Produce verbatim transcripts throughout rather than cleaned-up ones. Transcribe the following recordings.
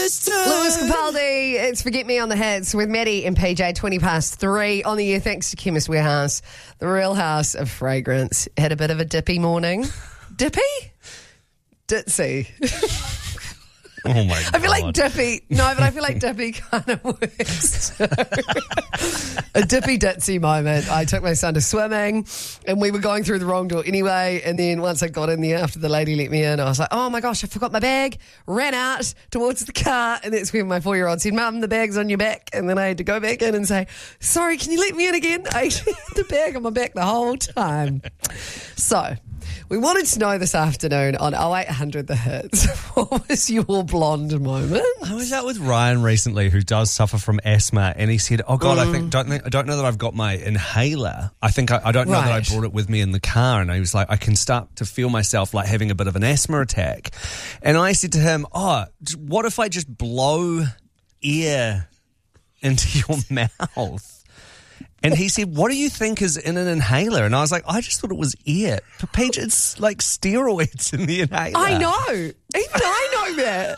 this time. Lewis Capaldi, it's Forget Me on the Hits with Maddie and P J, twenty past three on the year, thanks to Chemist Warehouse, the real house of fragrance. Had a bit of a dippy morning. Dippy? Ditzy. Oh, my God. I feel like dippy. No, but I feel like dippy kind of works too. A dippy ditzy moment. I took my son to swimming and we were going through the wrong door anyway. And then once I got in there after the lady let me in, I was like, oh my gosh, I forgot my bag. Ran out towards the car. And that's when my four-year-old said, Mum, the bag's on your back. And then I had to go back in and say, sorry, can you let me in again? I actually had the bag on my back the whole time. So we wanted to know this afternoon on oh eight hundred The Hits, what was your blonde moment? I was out with Ryan recently, who does suffer from asthma, and he said, "Oh God, Mm. I think don't think, I don't know that I've got my inhaler. I think I, I don't know that I Right. brought it with me in the car." And he was like, "I can start to feel myself like having a bit of an asthma attack." And I said to him, "Oh, what if I just blow air into your mouth?" And he said, "What do you think is in an inhaler?" And I was like, "I just thought it was air." But Paige, it's like steroids in the inhaler. I know. Even I know that.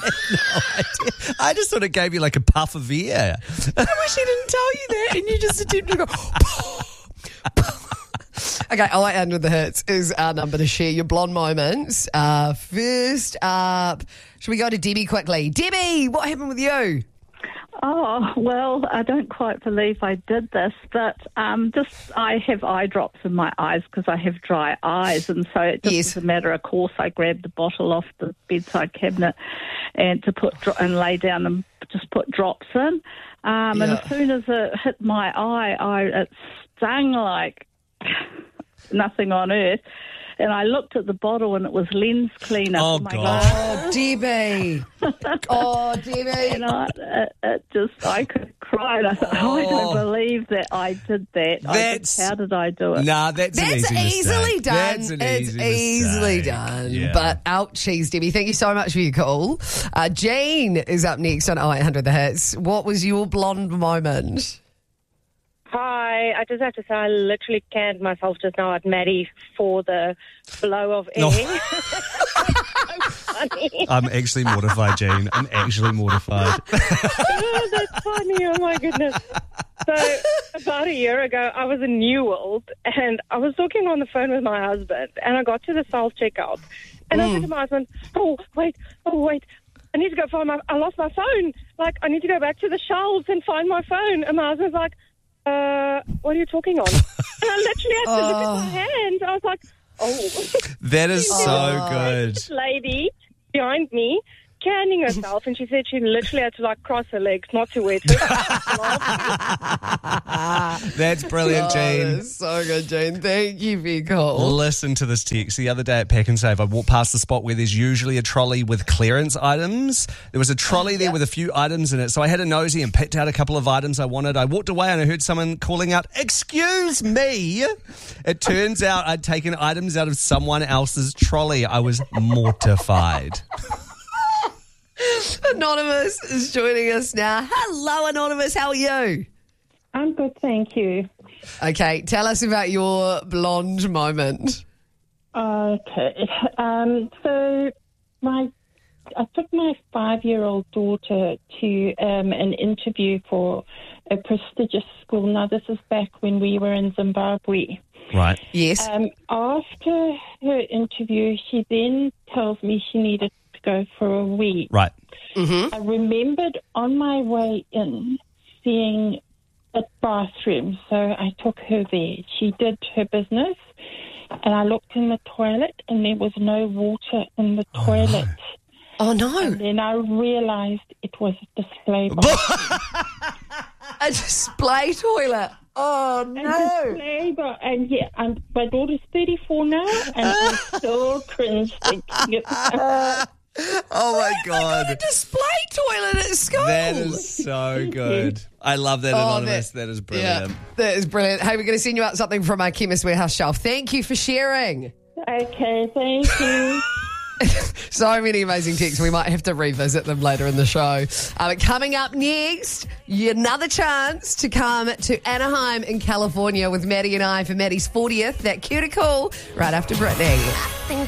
I just thought it gave you like a puff of air. I wish he didn't tell you that and you just attempted to go. Okay, oh eight hundred The Hits is our number to share your blonde moments. Uh, first up, should we go to Debbie quickly? Debbie, what happened with you? Oh, well, I don't quite believe I did this, but um, just I have eye drops in my eyes because I have dry eyes, and so it just Yes. as a matter of course I grabbed the bottle off the bedside cabinet and to put dro- and lay down and just put drops in. Um, And Yeah. as soon as it hit my eye, I it stung like nothing on earth. And I looked at the bottle and it was lens cleaner. Oh, my God. Oh, Debbie. Oh, Debbie. And I, it, it just, I could cry. And I thought, oh, I don't believe that I did that. I That's- just, how did I do it? Nah, that's, an That's easy easily mistake. done. That's an it's easy easily mistake. done. Yeah. But ouchies, Debbie. Thank you so much for your call. Uh, Jane is up next on oh eight hundred The Hits. What was your blonde moment? Hi, I just have to say I literally canned myself just now at Maddie for the blow of air. No. So funny. I'm actually mortified, Jane. I'm actually mortified. Oh, that's funny. Oh, my goodness. So about a year ago, I was in New World, and I was talking on the phone with my husband, and I got to the self-checkout. And I said to my husband, oh, wait, oh, wait. I need to go find my, I lost my phone. Like, I need to go back to the shelves and find my phone. And my husband's like, uh, what are you talking on? And I literally had to look at my hand. I was like, oh. That is so good. This lady behind me canning herself, and she said she literally had to like cross her legs not to wear it. That's brilliant, Oh, Jane. that's so good, Jane. Thank you for your call. Listen to this text. The other day at Pack and Save, I walked past the spot where there's usually a trolley with clearance items. There was a trolley there with a few items in it. So I had a nosy and picked out a couple of items I wanted. I walked away and I heard someone calling out, "Excuse me." It turns out I'd taken items out of someone else's trolley. I was mortified. Anonymous is joining us now. Hello, Anonymous. How are you? I'm good, thank you. Okay, tell us about your blonde moment. Okay. Um, so my, I took my five-year-old daughter to um, an interview for a prestigious school. Now, this is back when we were in Zimbabwe. Right. Yes. Um, after her interview, she then tells me she needed to go for a wee. Right. I remembered on my way in seeing a bathroom, so I took her there. She did her business, and I looked in the toilet, and there was no water in the toilet. Oh, no. And then I realised it was a display bathroom. A display toilet. Oh, A no. display ba- and yeah, and my daughter's thirty-four now, and I still cringe thinking it. Oh, my A God. display toilet at school. That is so good. I love that, Oh, Anonymous. that- that is Yeah, brilliant. that is brilliant. Hey, we're going to send you out something from our Chemist Warehouse shelf. Thank you for sharing. Okay, thank you. So many amazing texts. We might have to revisit them later in the show. Uh, coming up next, another chance to come to Anaheim in California with Maddie and I for Maddie's fortieth. That cuticle right after Britney.